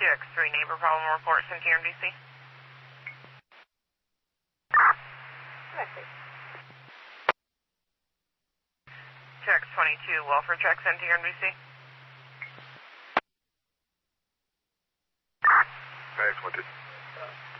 2X3 neighbor problem report, Cynthia NBC. Let's see. 2X22, welfare check, Cynthia NBC. Thanks, what did...